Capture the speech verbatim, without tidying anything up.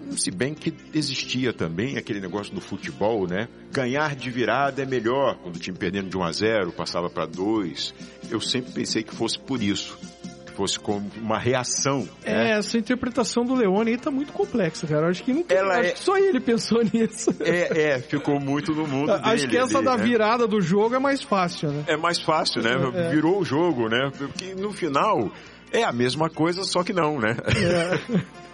Se bem que existia também aquele negócio do futebol, né? Ganhar de virada é melhor. Quando o time perdendo de um a zero, passava para dois. Eu sempre pensei que fosse por isso. Que fosse como uma reação. É, né? Essa interpretação do Leone aí tá muito complexa, cara. Eu acho que, não tem, Ela acho é... que só ele pensou nisso. É, é, ficou muito no mundo dele. Acho que essa ali, da né? virada do jogo é mais fácil, né? É mais fácil, né? É. Virou o jogo, né? Porque no final é a mesma coisa, só que não, né? É.